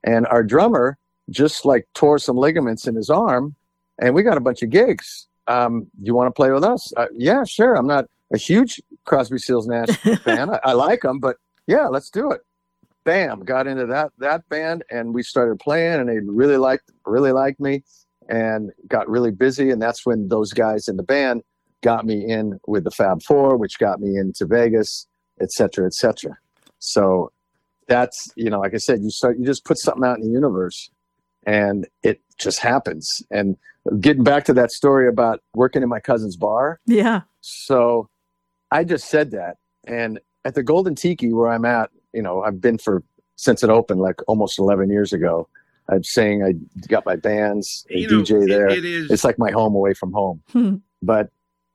And our drummer just like tore some ligaments in his arm, and we got a bunch of gigs. You want to play with us? Yeah, sure. I'm not a huge Crosby, Stills, Nash fan. I like them, but yeah, let's do it. Bam, got into that band, and we started playing, and they really liked me, and got really busy. And that's when those guys in the band got me in with the Fab Four, which got me into Vegas, et cetera, et cetera. So that's, like I said, you just put something out in the universe, and it just happens. And getting back to that story about working in my cousin's bar. Yeah. So I just said that. And at the Golden Tiki, where I'm at, I've been since it opened like almost 11 years ago. I'm saying I got my bands, a DJ there. It's like my home away from home. But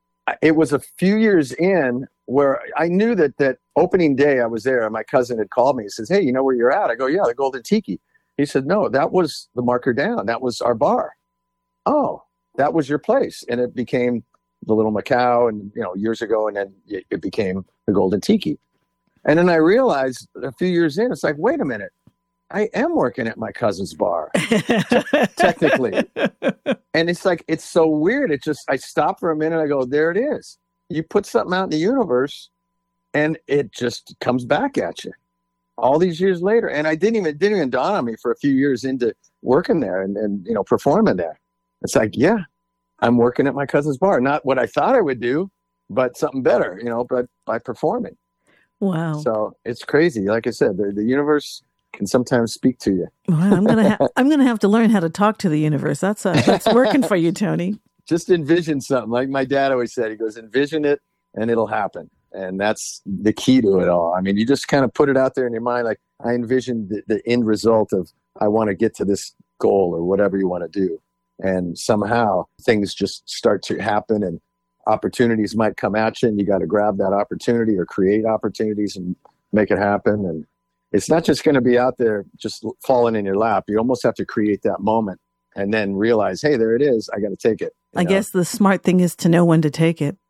it was a few years in where I knew that opening day I was there, and my cousin had called me. He says, "Hey, you know where you're at?" I go, "Yeah, the Golden Tiki." He said, "No, that was the Marker Down. That was our bar." "Oh, that was your place." And it became the Little Macau, and years ago, and then it became the Golden Tiki. And then I realized a few years in, it's like, wait a minute, I am working at my cousin's bar, technically. And it's like, it's so weird. I stop for a minute. I go, there it is. You put something out in the universe, and it just comes back at you all these years later. And it didn't even dawn on me for a few years into working there and performing there. It's like, yeah, I'm working at my cousin's bar. Not what I thought I would do, but something better, but by performing. Wow. So it's crazy. Like I said, the universe can sometimes speak to you. Well, I'm gonna have to learn how to talk to the universe. That's working for you, Tony. Just envision something. Like my dad always said, he goes, envision it and it'll happen. And that's the key to it all. I mean, you just kind of put it out there in your mind. Like, I envision the end result of, I want to get to this goal or whatever you want to do. And somehow things just start to happen, and opportunities might come at you, and you got to grab that opportunity or create opportunities and make it happen. And it's not just going to be out there just falling in your lap. You almost have to create that moment and then realize, hey, there it is. I got to take it. I guess the smart thing is to know when to take it.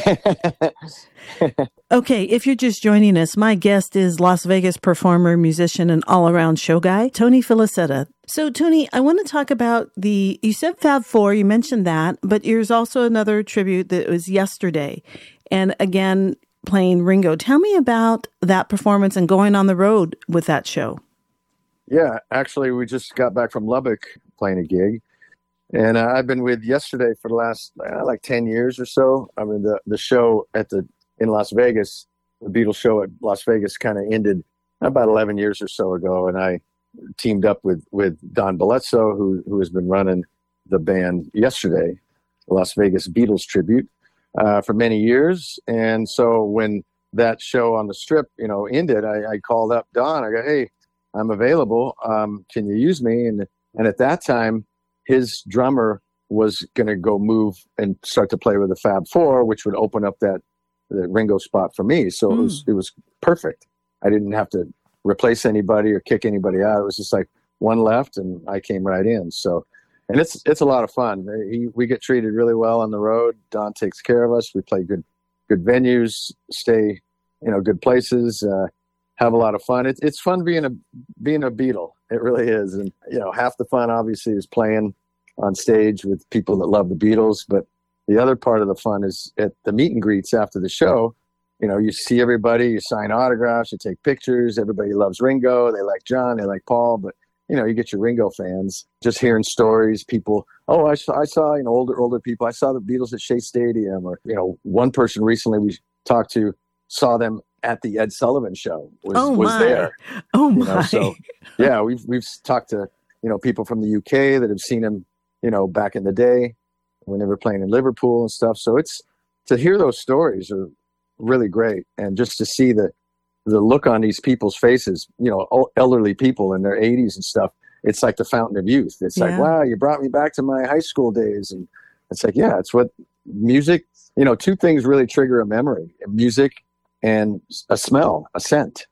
Okay, if you're just joining us, my guest is Las Vegas performer, musician, and all-around show guy, Tony Felicetta. So, Tony, I want to talk about you said Fab Four, you mentioned that, but there's also another tribute that was yesterday. And again, playing Ringo. Tell me about that performance and going on the road with that show. Yeah, actually, we just got back from Lubbock playing a gig. And I've been with Yesterday for the last 10 years or so. I mean, the show in Las Vegas, the Beatles show at Las Vegas kind of ended about 11 years or so ago. And I teamed up with Don Bellezzo, who has been running the band Yesterday, the Las Vegas Beatles tribute, for many years. And so when that show on the Strip, ended, I called up Don. I go, "Hey, I'm available. Can you use me?" And at that time, his drummer was going to go move and start to play with the Fab Four, which would open up the Ringo spot for me. So it was perfect. I didn't have to replace anybody or kick anybody out. It was just like one left, and I came right in. So, and it's a lot of fun. We get treated really well on the road. Don takes care of us. We play good venues, stay, good places, have a lot of fun. It's fun being a Beatle. It really is. And, half the fun obviously is playing on stage with people that love the Beatles. But the other part of the fun is at the meet and greets after the show. You see everybody, you sign autographs, you take pictures. Everybody loves Ringo. They like John, they like Paul, but you get your Ringo fans just hearing stories. People, "Oh, I saw, older people. I saw the Beatles at Shea Stadium," or, one person recently we talked to saw them at the Ed Sullivan show was there. Oh my. So yeah, we've talked to, people from the UK that have seen him, back in the day when they were playing in Liverpool and stuff. So it's to hear those stories are really great. And just to see the look on these people's faces, elderly people in their 80s and stuff, it's like the fountain of youth. It's like, wow, you brought me back to my high school days. And it's like, yeah, it's what music, two things really trigger a memory: music and a smell, a scent.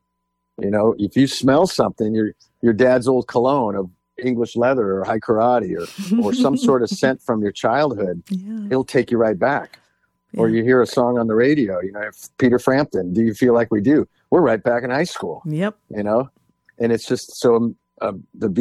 If you smell something, your dad's old cologne of English leather or high karate or some sort of scent from your childhood, it'll take you right back. Yeah. Or you hear a song on the radio, Peter Frampton, "Do You Feel Like We Do?" We're right back in high school. Yep. And it's just so the